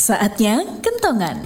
Saatnya kentongan.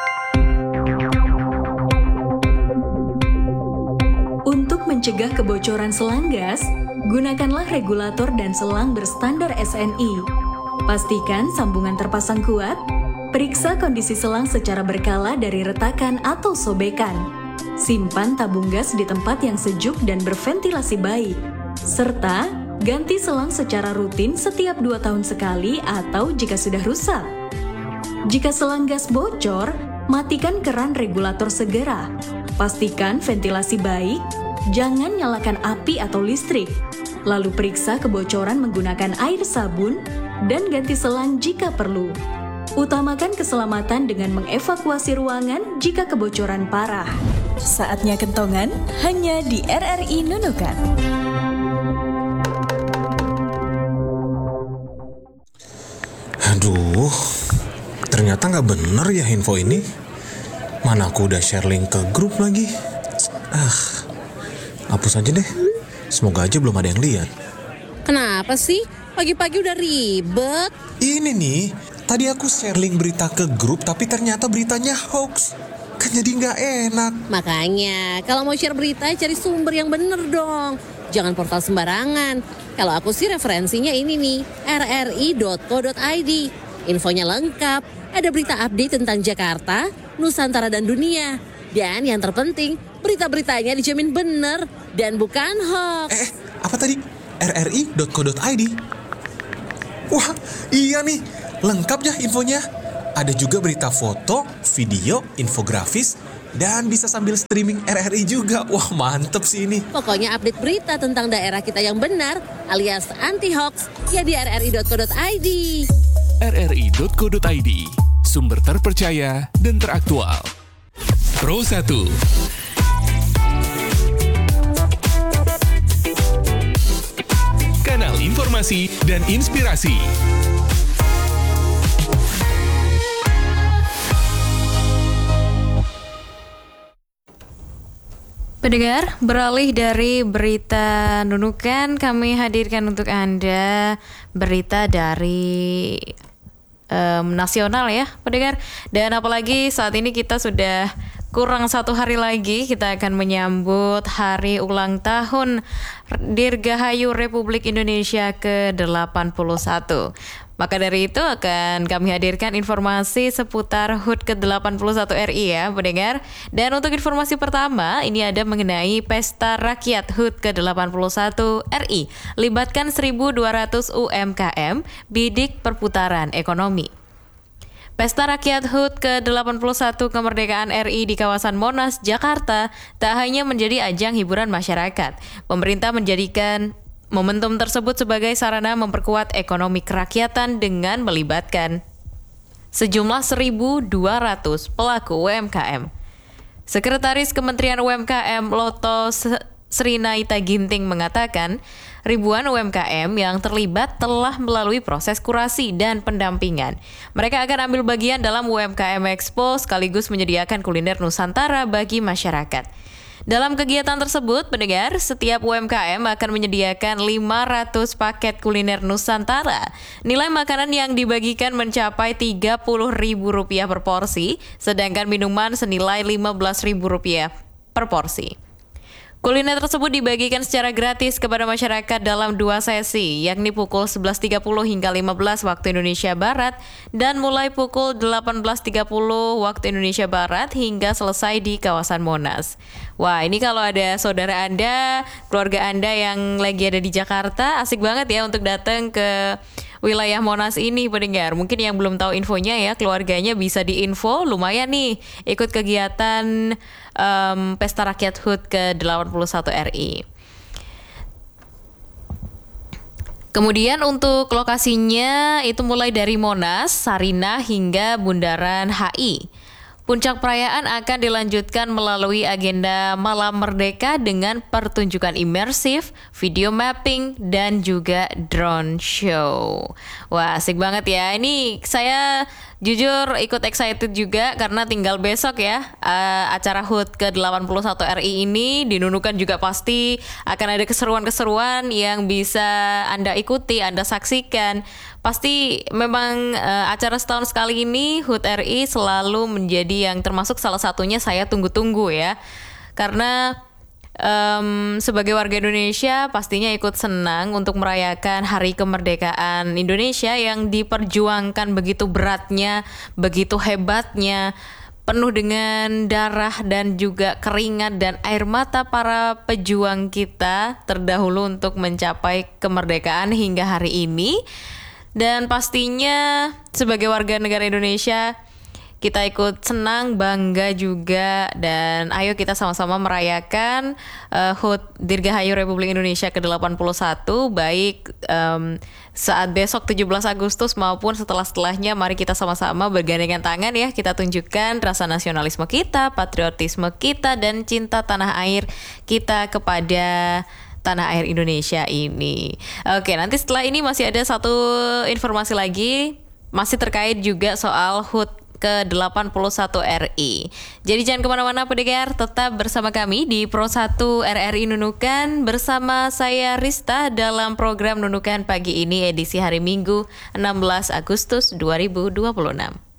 Untuk mencegah kebocoran selang gas, gunakanlah regulator dan selang berstandar SNI. Pastikan sambungan terpasang kuat. Periksa kondisi selang secara berkala dari retakan atau sobekan. Simpan tabung gas di tempat yang sejuk dan berventilasi baik. Serta ganti selang secara rutin setiap 2 tahun sekali atau jika sudah rusak. Jika selang gas bocor, matikan keran regulator segera. Pastikan ventilasi baik, jangan nyalakan api atau listrik. Lalu periksa kebocoran menggunakan air sabun dan ganti selang jika perlu. Utamakan keselamatan dengan mengevakuasi ruangan jika kebocoran parah. Saatnya kentongan hanya di RRI Nunukan. Aduh, ternyata nggak bener ya info ini. Mana aku udah share link ke grup lagi. Hapus aja deh. Semoga aja belum ada yang lihat. Kenapa sih? Pagi-pagi udah ribet. Ini nih, tadi aku share link berita ke grup tapi ternyata beritanya hoax. Kan jadi nggak enak. Makanya, kalau mau share berita cari sumber yang bener dong. Jangan portal sembarangan. Kalau aku sih referensinya ini nih, rri.co.id. Infonya lengkap, ada berita update tentang Jakarta, Nusantara dan dunia. Dan yang terpenting, berita-beritanya dijamin bener dan bukan hoax. Apa tadi? rri.co.id? Wah, iya nih, lengkap ya infonya. Ada juga berita foto, video, infografis, dan bisa sambil streaming RRI juga. Wah, mantep sih ini. Pokoknya update berita tentang daerah kita yang benar alias anti-hoax ya di rri.co.id. rri.co.id, sumber terpercaya dan teraktual. Pro 1. Kanal informasi dan inspirasi. Pendengar, beralih dari berita Nunukan, kami hadirkan untuk Anda berita dari nasional ya, pendengar. Dan apalagi saat ini kita sudah kurang 1 hari lagi kita akan menyambut hari ulang tahun Dirgahayu Republik Indonesia ke-81. Maka dari itu akan kami hadirkan informasi seputar HUT ke-81 RI ya, pendengar. Dan untuk informasi pertama, ini ada mengenai Pesta Rakyat HUT ke-81 RI. Libatkan 1.200 UMKM, bidik perputaran ekonomi. Pesta Rakyat HUT ke-81 Kemerdekaan RI di kawasan Monas, Jakarta tak hanya menjadi ajang hiburan masyarakat. Pemerintah menjadikan momentum tersebut sebagai sarana memperkuat ekonomi kerakyatan dengan melibatkan sejumlah 1.200 pelaku UMKM. Sekretaris Kementerian UMKM Loto Srinaita Ginting mengatakan, ribuan UMKM yang terlibat telah melalui proses kurasi dan pendampingan. Mereka akan ambil bagian dalam UMKM Expo sekaligus menyediakan kuliner Nusantara bagi masyarakat. Dalam kegiatan tersebut, pendengar, setiap UMKM akan menyediakan 500 paket kuliner Nusantara. Nilai makanan yang dibagikan mencapai Rp30.000 per porsi, sedangkan minuman senilai Rp15.000 per porsi. Kuliner tersebut dibagikan secara gratis kepada masyarakat dalam 2 sesi, yakni pukul 11.30 hingga 15 waktu Indonesia Barat dan mulai pukul 18.30 waktu Indonesia Barat hingga selesai di kawasan Monas. Wah, ini kalau ada saudara Anda, keluarga Anda yang lagi ada di Jakarta, asik banget ya untuk datang ke wilayah Monas ini, pendengar. Mungkin yang belum tahu infonya ya, keluarganya bisa diinfo, lumayan nih ikut kegiatan Pesta Rakyat HUT ke-81 RI. Kemudian untuk lokasinya itu mulai dari Monas, Sarinah hingga Bundaran HI. Puncak perayaan akan dilanjutkan melalui agenda Malam Merdeka dengan pertunjukan imersif, video mapping, dan juga drone show. Wah, asik banget ya. Ini saya Jujur ikut excited juga karena tinggal besok ya acara HUT ke-81 RI ini. Di Nunukan juga pasti akan ada keseruan-keseruan yang bisa Anda ikuti, Anda saksikan. Pasti memang acara setahun sekali ini HUT RI selalu menjadi yang termasuk salah satunya saya tunggu-tunggu ya. Karena sebagai warga Indonesia pastinya ikut senang untuk merayakan Hari Kemerdekaan Indonesia yang diperjuangkan begitu beratnya, begitu hebatnya, penuh dengan darah dan juga keringat dan air mata para pejuang kita terdahulu untuk mencapai kemerdekaan hingga hari ini. Dan pastinya sebagai warga negara Indonesia kita ikut senang, bangga juga, dan ayo kita sama-sama merayakan HUT Dirgahayu Republik Indonesia ke-81 baik saat besok 17 Agustus maupun setelahnya. Mari kita sama-sama bergandengan tangan ya, kita tunjukkan rasa nasionalisme kita, patriotisme kita, dan cinta tanah air kita kepada tanah air Indonesia ini. Oke, nanti setelah ini masih ada satu informasi lagi, masih terkait juga soal HUT ke-81 RI. Jadi jangan kemana-mana pendengar, tetap bersama kami di Pro 1 RRI Nunukan bersama saya Rista dalam program Nunukan pagi ini edisi hari Minggu 16 Agustus 2026.